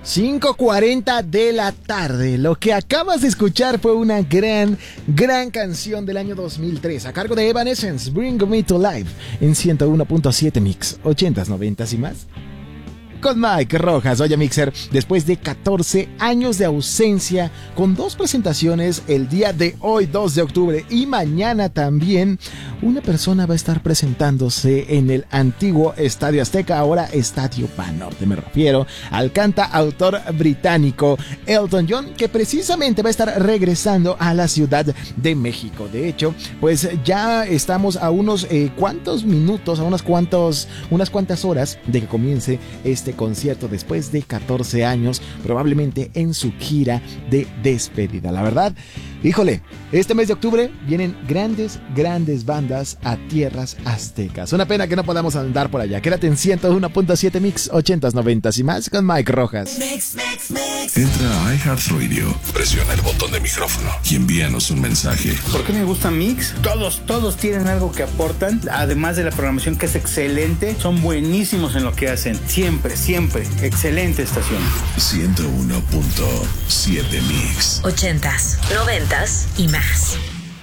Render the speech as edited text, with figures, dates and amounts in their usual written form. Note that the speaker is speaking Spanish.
5:40 de la tarde. Lo que acabas de escuchar fue una gran canción del año 2003 a cargo de Evanescence, Bring Me to Life, en 101.7 Mix, 80s, 90s y más. Con Mike Rojas. Oye, Mixer, después de 14 años de ausencia, con 2 presentaciones el día de hoy, 2 de octubre, y mañana también, una persona va a estar presentándose en el antiguo Estadio Azteca, ahora Estadio Banorte. Me refiero al cantautor británico Elton John, que precisamente va a estar regresando a la Ciudad de México. De hecho, pues ya estamos a unos cuantos minutos, a unas cuantas horas de que comience este concierto después de 14 años, probablemente en su gira de despedida. La verdad, híjole, este mes de octubre vienen grandes bandas a tierras aztecas. Una pena que no podamos andar por allá. Quédate en 101.7 Mix, 80s, 90s y más con Mike Rojas. Mix. Entra a iHeartRadio, presiona el botón de micrófono y envíanos un mensaje. ¿Por qué me gusta Mix? Todos tienen algo que aportan, además de la programación que es excelente. Son buenísimos en lo que hacen, siempre, excelente estación. 101.7 Mix, 80s, 90s y más.